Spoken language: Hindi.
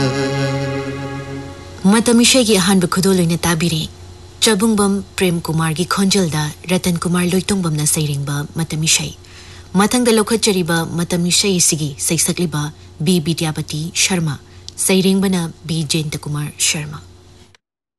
मतमिशे की अहानब खुदोलोइना ताबिरे चबुंगबम प्रेम कुमार की खोंजलदा रतन कुमार लोइतोंगबमना सैरिंगबा मतमिशे मथंगदा लौखचरिबा मतमिशे सिगी सैसकलिबा बी विद्यापति शर्मा सैरिंगबना बी जयंत कुमार शर्मा।